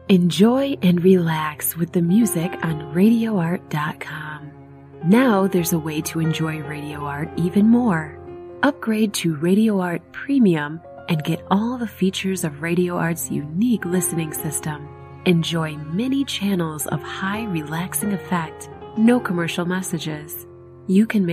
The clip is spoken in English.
Enjoy and relax with the music on RadioArt.com. Now there's a way to enjoy Radio Art even more. Upgrade to Radio Art Premium and get all the features of Radio Art's unique listening system. Enjoy many channels of high relaxing effect, no commercial messages. You can